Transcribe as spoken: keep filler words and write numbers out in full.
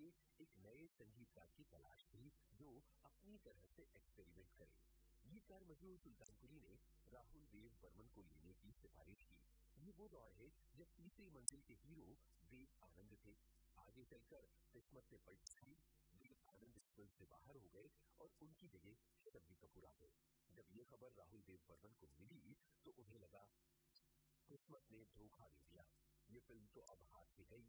एक नए संगीतकार की तलाश थी जो अपनी तरह से एक्सपेरिमेंट करे। गीतकार मजरूह सुल्तानपुरी ने राहुल देव बर्मन को लेने की सिफारिश की। ये वो दौर है जब तीसरी मंजिल के हीरो देव आनंद थे। आगे चलकर किस्मत ने पलट खाई, देव आनंद फिल्म से बाहर हो गए और उनकी जगह शम्मी कपूर आ गए। जब ये खबर राहुल देव बर्मन को मिली तो उन्हें लगा किस्मत ने धोखा दे दिया, ये फिल्म तो अब हाथ से गई,